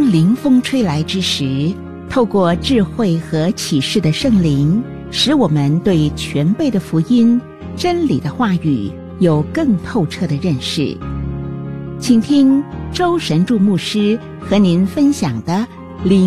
临风吹来之时，透过智慧和启示的圣灵，使我们对全备的福音、真理的话语有更透彻的认识。请听周神助牧师和您分享的灵